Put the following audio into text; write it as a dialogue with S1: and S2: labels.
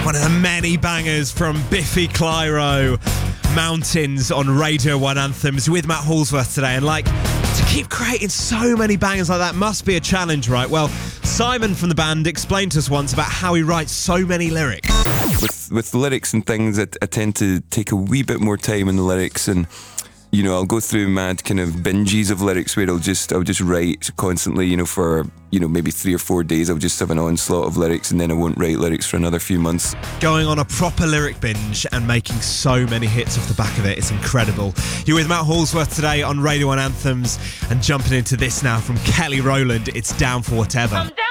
S1: One of the many bangers from Biffy Clyro, Mountains on Radio 1 Anthems with Matt Hallsworth today. And to keep creating so many bangers like that must be a challenge, right? Well, Simon from the band explained to us once about how he writes so many lyrics.
S2: With lyrics and things, I tend to take a wee bit more time in the lyrics, and I'll go through mad kind of binges of lyrics where I'll just write constantly, for maybe 3 or 4 days. I'll just have an onslaught of lyrics, and then I won't write lyrics for another few months.
S1: Going on a proper lyric binge and making so many hits off the back of it, it's incredible. You're with Matt Hallsworth today on Radio 1 Anthems, and jumping into this now from Kelly Rowland, it's Down for Whatever.